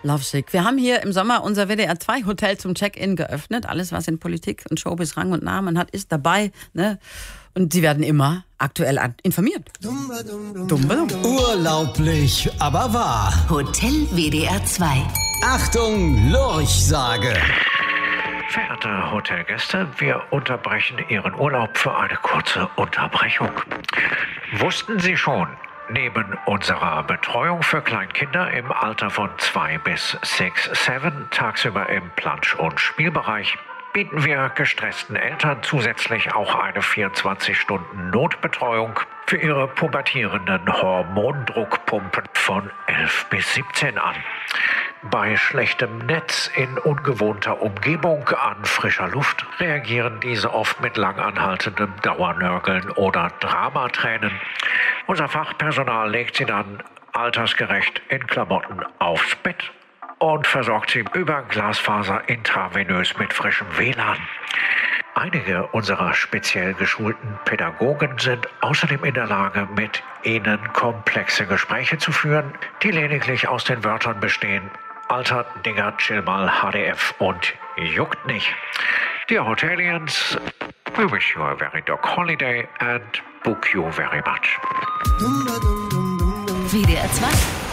Lovesick. Wir haben hier im Sommer unser WDR 2 Hotel zum Check-in geöffnet. Alles, was in Politik und Showbiz Rang und Namen hat, ist dabei. Ne? Und Sie werden immer aktuell informiert. Urlaublich, aber wahr. Hotel WDR 2. Achtung, Lurchsage. Verehrte Hotelgäste, wir unterbrechen Ihren Urlaub für eine kurze Unterbrechung. Wussten Sie schon, neben unserer Betreuung für Kleinkinder im Alter von 2 bis 6, 7 tagsüber im Plansch- und Spielbereich bieten wir gestressten Eltern zusätzlich auch eine 24-Stunden-Notbetreuung für ihre pubertierenden Hormondruckpumpen von 11 bis 17 an. Bei schlechtem Netz in ungewohnter Umgebung an frischer Luft reagieren diese oft mit lang anhaltendem Dauernörgeln oder Dramatränen. Unser Fachpersonal legt sie dann altersgerecht in Klamotten aufs Bett und versorgt sie über Glasfaser intravenös mit frischem WLAN. Einige unserer speziell geschulten Pädagogen sind außerdem in der Lage, mit ihnen komplexe Gespräche zu führen, die lediglich aus den Wörtern bestehen: Alter, Digga, chill mal, HDF und juckt nicht. Dear Hotelians, we wish you a very dog holiday and book you very much. WDR 2